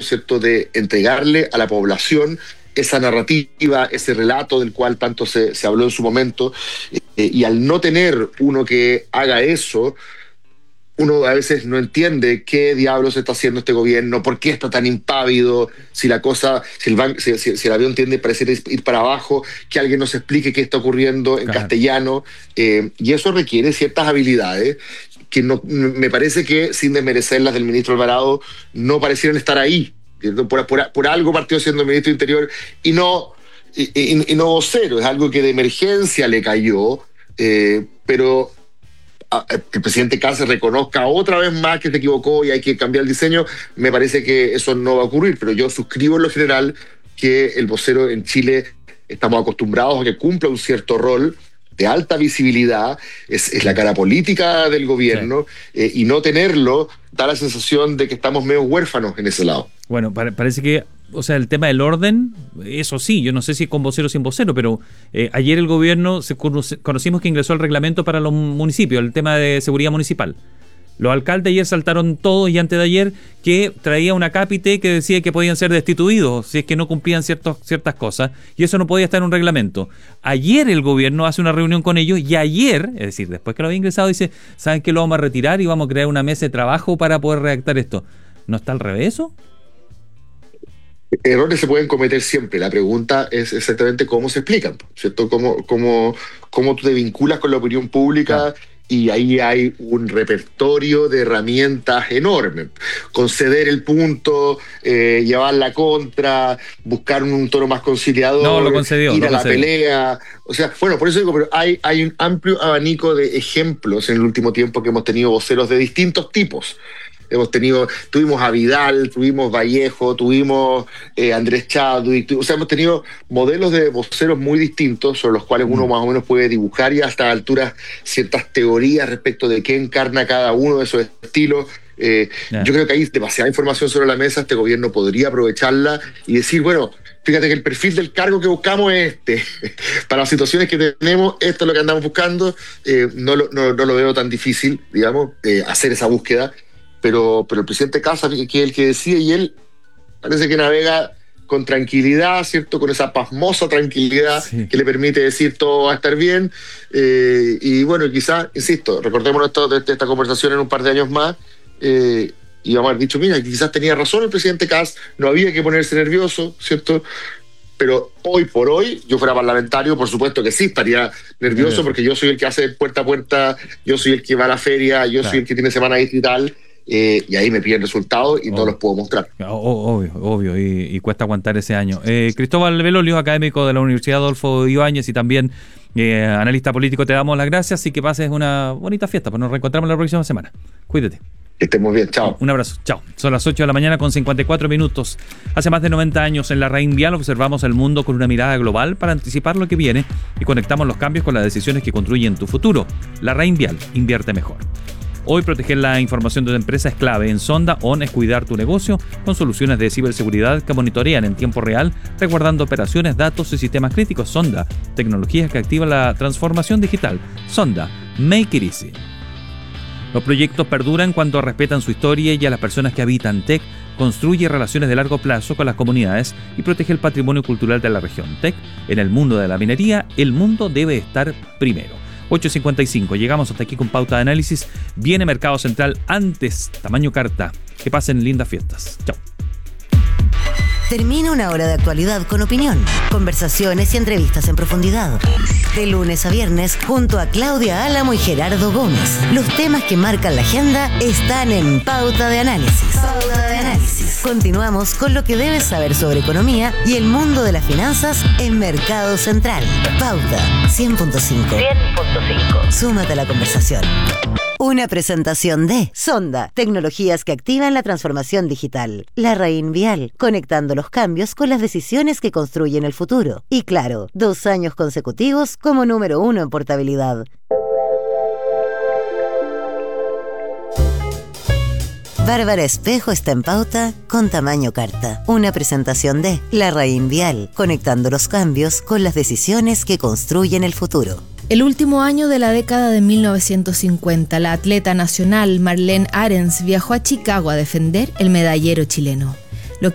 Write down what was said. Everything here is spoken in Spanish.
¿cierto?, de entregarle a la población esa narrativa, ese relato del cual tanto se habló en su momento, y al no tener uno que haga eso, uno a veces no entiende qué diablos está haciendo este gobierno, por qué está tan impávido, si la cosa, si el avión tiende a parecer ir para abajo, que alguien nos explique qué está ocurriendo en castellano, y eso requiere ciertas habilidades que no, me parece que, sin desmerecer las del ministro Alvarado, no parecieron estar ahí. Por algo partió siendo ministro de Interior y no vocero, es algo que de emergencia le cayó, pero que el presidente Kast reconozca otra vez más que se equivocó y hay que cambiar el diseño, me parece que eso no va a ocurrir, pero yo suscribo en lo general que el vocero en Chile estamos acostumbrados a que cumpla un cierto rol de alta visibilidad, es la cara política del gobierno, sí. Y no tenerlo da la sensación de que estamos medio huérfanos en ese lado. Bueno, parece que, o sea, el tema del orden, eso sí, yo no sé si es con vocero o sin vocero, pero ayer el gobierno, conocimos que ingresó el reglamento para los municipios, el tema de seguridad municipal. Los alcaldes ayer saltaron todos y antes de ayer que traía una cápite que decía que podían ser destituidos si es que no cumplían ciertas cosas, y eso no podía estar en un reglamento. Ayer el gobierno hace una reunión con ellos y ayer, es decir, después que lo había ingresado, dice, ¿saben qué? Lo vamos a retirar y vamos a crear una mesa de trabajo para poder redactar esto. ¿No está al revés eso? Errores se pueden cometer siempre. La pregunta es exactamente cómo se explican, ¿cierto? Cómo tú te vinculas con la opinión pública. Y ahí hay un repertorio de herramientas enorme. Conceder el punto, llevar la contra, buscar un tono más conciliador, no, lo concedió, ir lo a concedió. La pelea. O sea, bueno, por eso digo, pero hay un amplio abanico de ejemplos en el último tiempo que hemos tenido voceros de distintos tipos. Tuvimos a Vidal, tuvimos Vallejo, tuvimos Andrés Chadwick, o sea, hemos tenido modelos de voceros muy distintos sobre los cuales uno más o menos puede dibujar y a estas alturas ciertas teorías respecto de qué encarna cada uno de esos estilos. Yo creo que hay demasiada información sobre la mesa, este gobierno podría aprovecharla y decir, bueno, fíjate que el perfil del cargo que buscamos es este. Para las situaciones que tenemos, esto es lo que andamos buscando. No lo veo tan difícil, digamos, hacer esa búsqueda. Pero el presidente Kast, que es el que decide, y él parece que navega con tranquilidad, ¿cierto? Con esa pasmosa tranquilidad que le permite decir todo va a estar bien. Y bueno, quizás, insisto, recordémonos de esta conversación en un par de años más, y vamos a haber dicho, mira, quizás tenía razón el presidente Kast, no había que ponerse nervioso, ¿cierto? Pero hoy por hoy, yo fuera parlamentario, por supuesto que sí, estaría nervioso porque yo soy el que hace puerta a puerta, yo soy el que va a la feria, yo soy el que tiene semana digital. Y ahí me piden resultados y no los puedo mostrar. Obvio, y cuesta aguantar ese año. Cristóbal Belolio, académico de la Universidad Adolfo Ibáñez y también analista político, te damos las gracias y que pases una bonita fiesta, pues nos reencontramos la próxima semana. Cuídate. Que estemos bien, chao. Un abrazo, chao. Son las 8 de la mañana con 54 minutos. Hace más de 90 años en la RAIN Vial observamos el mundo con una mirada global para anticipar lo que viene y conectamos los cambios con las decisiones que construyen tu futuro. La RAIN Vial, invierte mejor. Hoy proteger la información de tu empresa es clave. En Sonda, ON es cuidar tu negocio con soluciones de ciberseguridad que monitorean en tiempo real, resguardando operaciones, datos y sistemas críticos. Sonda, tecnologías que activan la transformación digital. Sonda, make it easy. Los proyectos perduran cuando respetan su historia y a las personas que habitan. TEC construye relaciones de largo plazo con las comunidades y protege el patrimonio cultural de la región. TEC, en el mundo de la minería, el mundo debe estar primero. 8:55, llegamos hasta aquí con Pauta de Análisis. Viene Mercado Central antes, tamaño carta. Que pasen lindas fiestas. Chao. Termina una hora de actualidad con opinión, conversaciones y entrevistas en profundidad. De lunes a viernes, junto a Claudia Álamo y Gerardo Gómez. Los temas que marcan la agenda están en Pauta de Análisis. Pauta de Análisis. Continuamos con lo que debes saber sobre economía y el mundo de las finanzas en Mercado Central. Pauta 100.5. 100.5. Súmate a la conversación. Una presentación de Sonda, tecnologías que activan la transformación digital. La RAIN Vial, conectando los cambios con las decisiones que construyen el futuro. Y claro, 2 años consecutivos como número 1 en portabilidad. Bárbara Espejo está en Pauta con tamaño carta. Una presentación de La RAIN Vial, conectando los cambios con las decisiones que construyen el futuro. El último año de la década de 1950, la atleta nacional Marlene Arens viajó a Chicago a defender el medallero chileno.